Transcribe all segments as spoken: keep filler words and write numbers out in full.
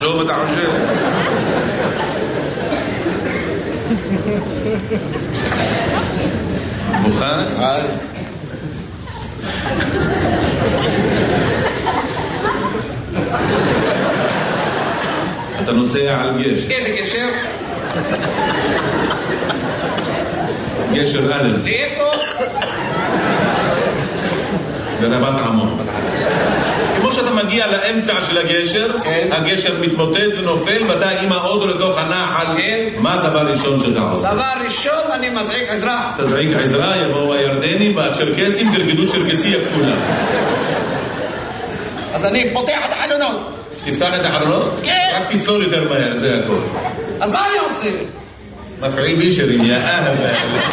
טוב, אתה חושב? מוכן? אבל... אתה נוסע על גשר. איזה גשר? גשר אלן. לאיפה? ברבת עמון. כמו שאתה מגיע לאמצע של הגשר, הגשר מתמוטט ונופל, ואתה עם האוטו לתוך הנחל. מה הדבר הראשון שאתה עושה? דבר ראשון, אני מזעיק עזרה. תזעיק עזרה, יבואו הירדנים והצ'רקסים, תרגדו צ'רקסיה כפולה. אז אני פותח את החלונות. תפתח את החלונות? כן. רק תצלול יותר מהר, זה הכל. אז מה אני עושה? מפעיל בישרים, יא אהבה.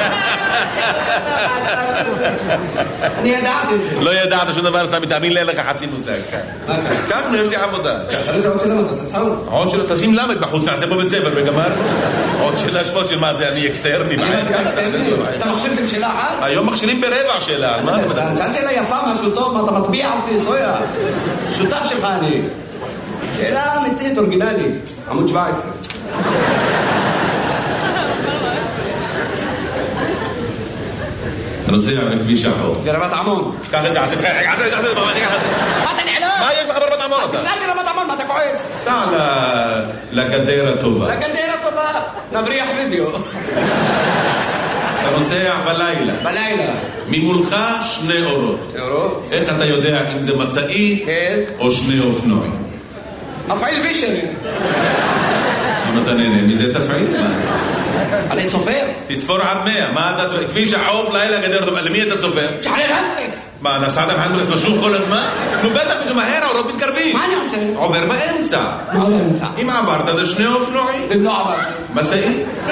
אני ידעתי את זה. לא ידעת שום דבר, אתה מתאמין לי, אין לך חצי מושג. כאן, יש לי עבודה. אני עוד שאלה, אתה סצחאו? עוד שאלה, תשים למד בחוץ, נעשה פה בית ספר וגמרנו. עוד שאלה שמות של מה זה, אני אקסטרני. אתה מכשירתם שאלה אחת? היום מכשירים ברבע שאלה. שאלה שאלה יפה, משהו טוב, מה אתה מטביע אותי, זויה? שותף שלך אני. שאלה אמיתית, אורגינלית. עמוד שבע עשרה. נוסע בכביש החוף. ברבת עמון. קח את זה, עשי בחייך, עשי את זה, עשי את זה, מה אתה נעלם? מה יש לך ברבת עמון? אז תפלאתי רבת עמון, מה אתה כועס? סע לגדר הטובה. לגדר הטובה, נבריח וידאו. אתה נוסע בלילה. בלילה. ממולך שני אורות. אורות? איך אתה יודע אם זה מסעי או שני אופנועים? מפעיל בישרים. אם אתה נהנה מזה תפעיל. אני צופר. תצפור עד מאה. מה אתה צופר? כביש החוף לילה גדר טובה. למי אתה צופר? שחרר הנדריקס. מה, נסעת בהנדריקס משוך כל הזמן? נו בטח, זה מהר, האורות מתקרבים. מה אני עושה? עובר באמצע. מה באמצע? אם עברת זה שני אופנועים. אם לא עברתי. מסעי.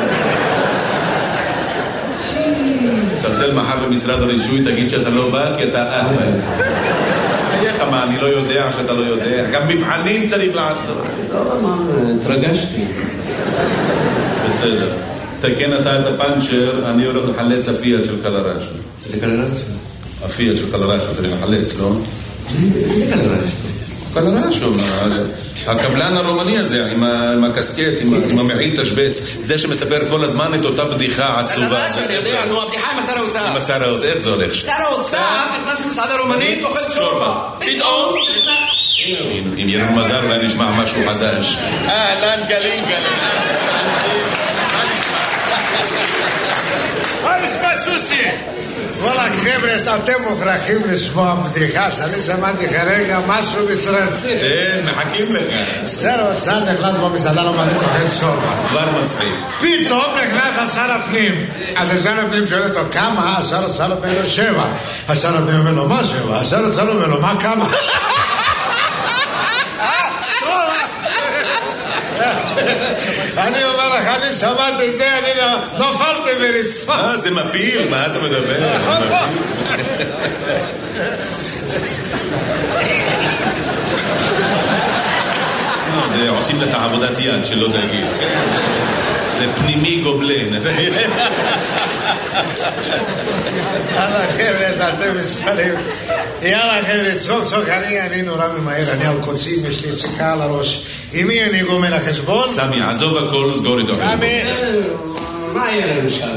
תרצל מחר במשרד הרישוי, תגיד שאתה לא בא כי אתה אהבל. איך מה, אני לא יודע שאתה לא יודע. גם מבחנים צריך לעשות. לא, מה, התרגשתי. בסדר. תקן אתה את הפנצ'ר, אני הולך לחלץ הפיאט של קלרשו. זה קלרשו? הפיאט של קלרשו, אתה לחלץ, לא? זה קלרשו. קלרשו, הקבלן הרומני הזה, עם הקסקט, עם המעיל תשבץ, זה שמספר כל הזמן את אותה בדיחה עצובה. קלרשו, אני יודע, נו, הבדיחה עם השר האוצר. עם השר האוצר, איך זה הולך? שר האוצר נכנס למסעדה רומנית, אוכל שורבה. פתאום אם יהיה לנו מזל, אולי נשמע משהו חדש. אהלן, גלים, גלים. מה נשמע סוסי? וואלה חבר'ה, אתם מוכרחים לשמוע בדיחה שאני שמעתי כרגע משהו בישראל. כן, מחכים לך. שר האוצר נכנס במסעדה לא מעניין אוכל שורבה. כבר מצחיק. פתאום נכנס השר הפנים. אז השר הפנים שואל אותו כמה? השר האוצר אומר לו שבע. השר הפנים אומר לו מה שבע? השר האוצר אומר לו מה כמה? אני אומר לך, אני שמעתי זה, אני נופלתי ברצפה. אה, זה מפיל, מה אתה מדבר? זה עושים לך עבודת יד שלא תגיד. זה פנימי גובלן. יאללה חבר'ה, זה אתם מספרים. יאללה חבר'ה, צחוק צחוק, אני אני נורא ממהר, אני על קוצים, יש לי יציקה על הראש. עם מי אני גומר החשבון? סמי, עזוב הכל, סגור איתו. סמי, מה יהיה לנו שם?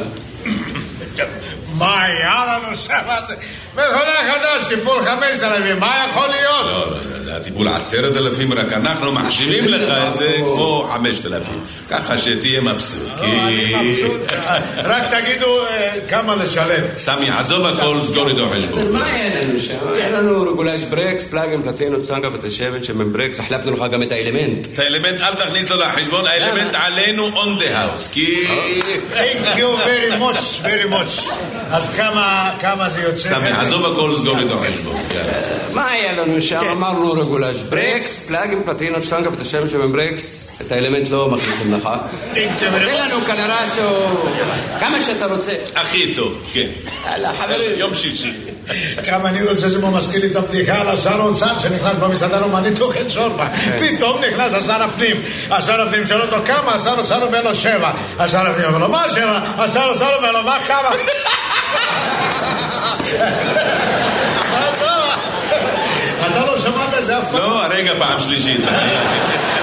מה היה לנו שם? מכונה חדש, טיפול חמש אלפים, מה יכול להיות? לא, לא, זה הטיפול עשרת אלפים, רק אנחנו מחשיבים לך את זה כמו חמשת אלפים. ככה שתהיה מבסוט. אני מבסוט, רק תגידו כמה לשלם. סמי, עזוב הכל, סגור איתו חשבון. מה יהיה לנו שם? יהיה לנו רגולש ברקס, פלאגים, פלטינות, טנגה ותשבת שמן ברקס, החלפנו לך גם את האלמנט. את האלמנט אל תכניס לו לחשבון, האלמנט עלינו on the house, כי... Thank you very much, very much. אז כמה זה יוצא? סמי, עזוב הכל, סגור איתו חשבון. מה היה לנו שם? אמרנו רגולש ברקס, פלאגים, פלטינות, טנגה ותשבת שמן ברקס, את האלמנט לא מכניסים לך. תן לנו קלרשו, כמה שאתה רוצה. הכי טוב, כן. יום שישי. גם אני רוצה שזה מזכיר לי את הבדיחה על השר האוצר שנכנס במסעדה רומנית אוכל שורבה. פתאום נכנס השר הפנים. השר הפנים שואל אותו כמה? השר האוצר אומר לו שבע. השר הפנים אומר לו מה שבע? השר האוצר אומר לו מה כמה? אתה לא שמעת את זה אף פעם? לא, הרגע פעם שלישית.